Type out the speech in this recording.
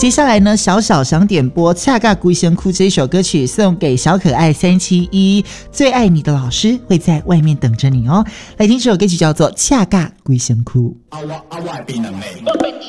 接下来呢，小小想点播《恰嘎龟仙哭》这首歌曲，送给小可爱371，最爱你的老师会在外面等着你哦。来听这首歌曲叫做《恰嘎龟仙哭》。